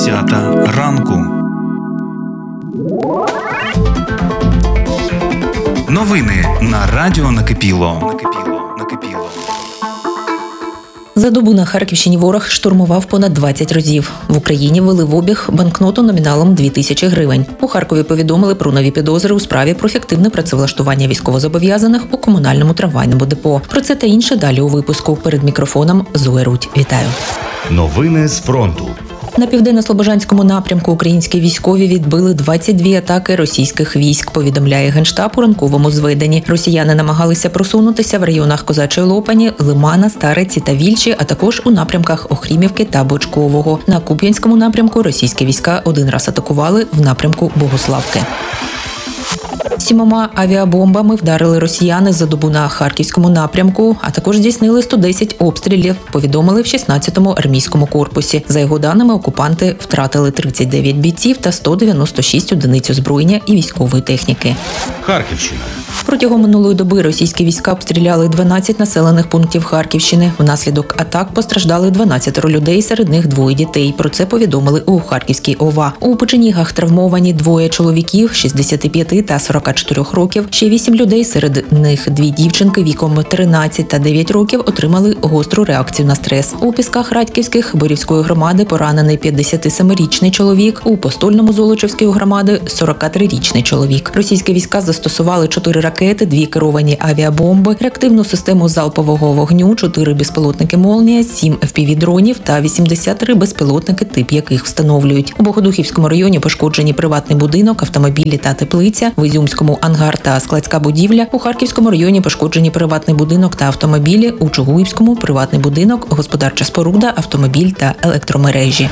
10 ранку. Новини на Радіо Накипіло. За добу на Харківщині ворог штурмував понад 20 разів. В Україні ввели в обіг банкноту номіналом 2000 гривень. У Харкові повідомили про нові підозри у справі про фіктивне працевлаштування військовозобов'язаних у комунальному трамвайному депо. Про це та інше далі у випуску. Перед мікрофоном Зоя Рудь. Вітаю. Новини з фронту. На південно-слобожанському напрямку українські військові відбили 22 атаки російських військ, повідомляє Генштаб у ранковому зведенні. Росіяни намагалися просунутися в районах Козачої Лопані, Лимана, Стариці та Вільчі, а також у напрямках Охрімівки та Бочкового. На Куп'янському напрямку російські війська один раз атакували в напрямку Богославки. 7 авіабомбами вдарили росіяни за добу на Харківському напрямку, а також здійснили 110 обстрілів, повідомили в 16-му армійському корпусі. За його даними, окупанти втратили 39 бійців та 196 одиниць озброєння і військової техніки. Харківщина. Протягом минулої доби російські війська обстріляли 12 населених пунктів Харківщини. Внаслідок атак постраждали 12 людей, серед них 2 дітей. Про це повідомили у Харківській ОВА. У Печенігах травмовані 2 чоловіків 65 та 44 років. Ще 8 людей, серед них 2 дівчинки віком 13 та 9 років отримали гостру реакцію на стрес. У Пісках Радьківських Борівської громади поранений 57-річний чоловік. У Постольному Золочівської громади 43-річний чоловік. Російські війська застосували 4 ракети, 2 керовані авіабомби, реактивну систему залпового вогню, 4 безпілотники «Молнія», 7 FPV-дронів та 83 безпілотники, тип яких встановлюють. У Богодухівському районі пошкоджені приватний будинок, автомобілі та теплиця, в Ізюмському ангар та складська будівля, у Харківському районі пошкоджені приватний будинок та автомобілі, у Чугуївському приватний будинок, господарча споруда, автомобіль та електромережі.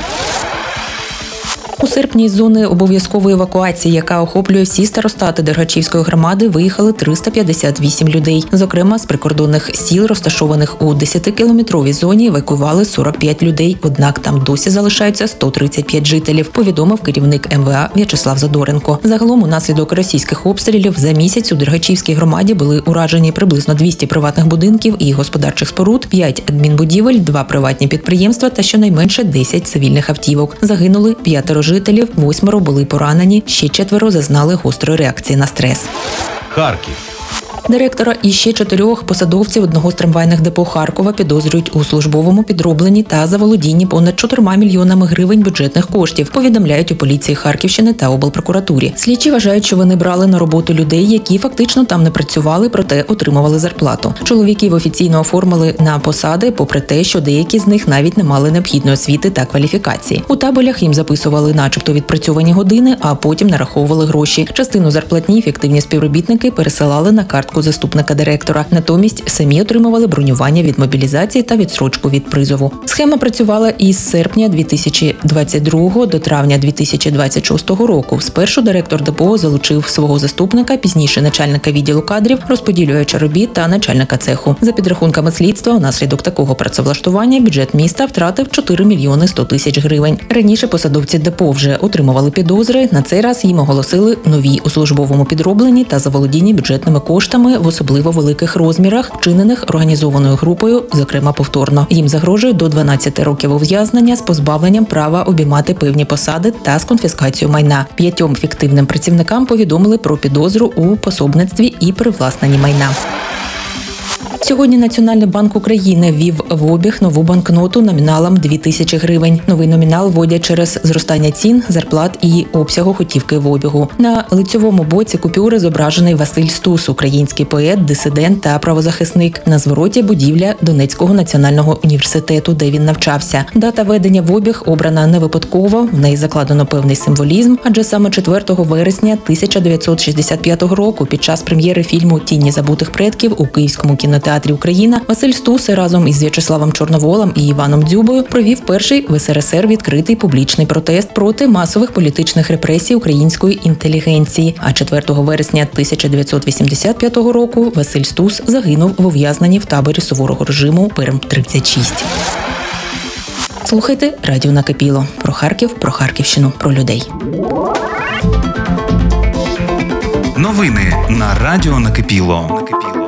У серпні з зони обов'язкової евакуації, яка охоплює всі старостати Дергачівської громади, виїхали 358 людей. Зокрема, з прикордонних сіл, розташованих у 10-кілометровій зоні, евакуювали 45 людей, однак там досі залишаються 135 жителів, повідомив керівник МВА В'ячеслав Задоренко. Загалом, унаслідок російських обстрілів, за місяць у Дергачівській громаді були уражені приблизно 200 приватних будинків і господарчих споруд, 5 адмінбудівель, 2 приватні підприємства та щонайменше 10 цивільних автівок. Загинули 5 жителів, 8 були поранені, ще 4 зазнали гострої реакції на стрес. Харків. Директора і ще 4 посадовців одного з трамвайних депо Харкова підозрюють у службовому підробленні та заволодінні понад 4 мільйонами гривень бюджетних коштів, повідомляють у поліції Харківщини та облпрокуратурі. Слідчі вважають, що вони брали на роботу людей, які фактично там не працювали, проте отримували зарплату. Чоловіків офіційно оформили на посади, попри те, що деякі з них навіть не мали необхідної освіти та кваліфікації. У табелях їм записували начебто відпрацьовані години, а потім нараховували гроші. Частину зарплатні фіктивні співробітники пересилали на картку заступника директора. Натомість самі отримували бронювання від мобілізації та відстрочку від призову. Схема працювала із серпня 2022 до травня 2026 року. Спершу директор депо залучив свого заступника, пізніше начальника відділу кадрів, розподілювача робіт та начальника цеху. За підрахунками слідства, внаслідок такого працевлаштування бюджет міста втратив 4 мільйони 100 тисяч гривень. Раніше посадовці депо вже отримували підозри. На цей раз їм оголосили нові у службовому підробленні та заволодінні бюджетними коштами в особливо великих розмірах, вчинених організованою групою, зокрема повторно. Їм загрожує до 12 років ув'язнення з позбавленням права обіймати певні посади та з конфіскацією майна. 5 фіктивним працівникам повідомили про підозру у пособництві і привласненні майна. Сьогодні Національний банк України ввів в обіг нову банкноту номіналом 2000 гривень. Новий номінал вводять через зростання цін, зарплат і обсягу готівки в обігу. На лицьовому боці купюри зображений Василь Стус, український поет, дисидент та правозахисник. На звороті будівля Донецького національного університету, де він навчався. Дата введення в обіг обрана не випадково, в неї закладено певний символізм, адже саме 4 вересня 1965 року під час прем'єри фільму «Тіні забутих предків» у Київському кінотеатрі «Україна» Василь Стус разом із В'ячеславом Чорноволом і Іваном Дзюбою провів перший в СРСР відкритий публічний протест проти масових політичних репресій української інтелігенції. А 4 вересня 1985 року Василь Стус загинув в ув'язненні в таборі суворого режиму Перм-36. Слухайте Радіо Накипіло. Про Харків, про Харківщину, про людей. Новини на Радіо Накипіло.